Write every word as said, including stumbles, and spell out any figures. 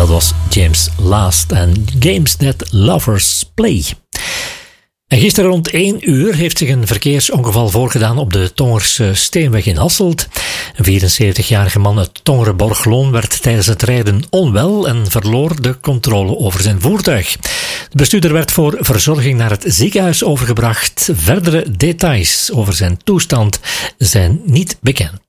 Dat was James Last en Games That Lovers Play. En gisteren rond één uur heeft zich een verkeersongeval voorgedaan op de Tongerse Steenweg in Hasselt. Een vierenzeventigjarige man uit Tongeren-Borgloon werd tijdens het rijden onwel en verloor de controle over zijn voertuig. De bestuurder werd voor verzorging naar het ziekenhuis overgebracht. Verdere details over zijn toestand zijn niet bekend.